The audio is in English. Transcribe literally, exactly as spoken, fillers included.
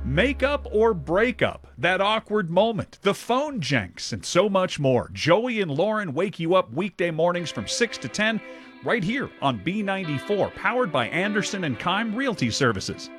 Makeup or breakup, that awkward moment, the phone jinx, and so much more. Joey and Lauren wake you up weekday mornings from six to ten right here on B ninety-four, powered by Anderson and Keim Realty Services.